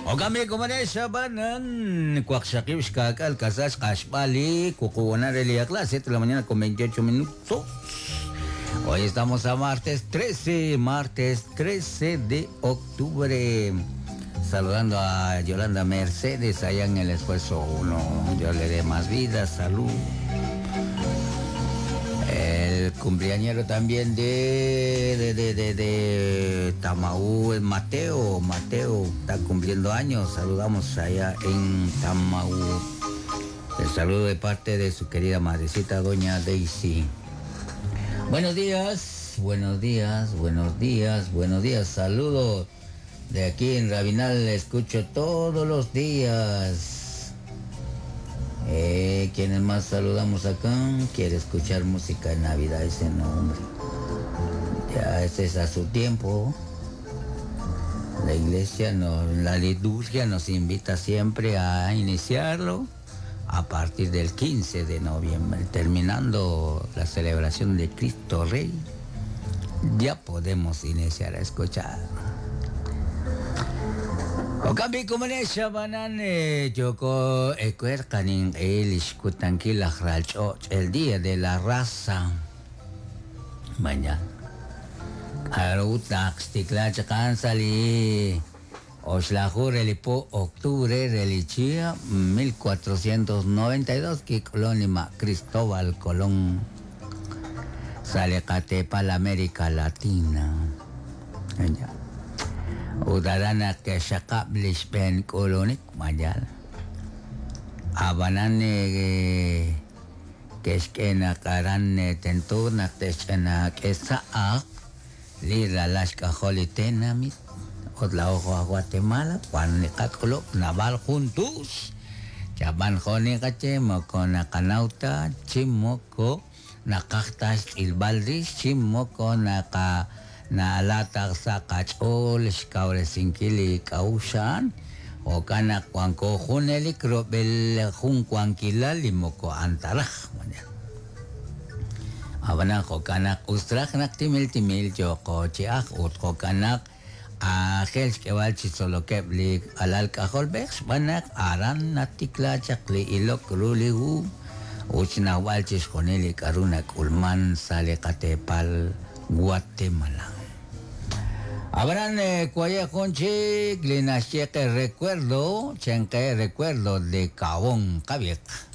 O kami kumanesya ba ng kwaksakiw kakal kasas kashbali kukuha na relia clase ito la mañana con 28 minutos. Hoy estamos a martes 13 de octubre. Saludando a Yolanda Mercedes allá en el Esfuerzo 1. Yo le dé más vida, salud. El cumpleañero también de Tamaú, Mateo está cumpliendo años. Saludamos allá en Tamaú. El saludo de parte de su querida madrecita, doña Daisy. Buenos días. Saludos. De aquí en Rabinal le escucho todos los días. ¿Quiénes más saludamos acá? Quiere escuchar música de Navidad, ese nombre. Ya ese es a su tiempo. La iglesia, la liturgia nos invita siempre a iniciarlo a partir del 15 de noviembre. Terminando la celebración de Cristo Rey, ya podemos iniciar a escuchar. Okabi kumanesya banan Joko Ekwer kaning escutan el día de la raza. Mañana. Arutak stikla chakan sali Oslaju relipo octubre religia 1492 que colónima Cristóbal Colón sale Catepa la América Latina. Mañana. Udarana ke syakap Lisben kolonik majal. Abanan keskena karan tentu nak teskena kesaak lira las cajolitenamit otla ojo a Guatemala cuando katkolok naval juntos chaban jone kache moko nakanauta chimoko nakaktas ilbaldris chimoko naka na latak sa kachol shkaure sinkili kausan o kana kuanko juneli krobel jun kuankila limoko antaraj abana ko kana ustrak nak timil joko chiak ut ko kana ahel kewal chisolo keblik alal kahol bex banak aran natikla chakli ilok rulihu uchna wal chis koneli karuna kulman sale katepal Guatemala. Habrán cuaya conche, glinasieque recuerdo, chenque recuerdo de Cabón, Cabiec.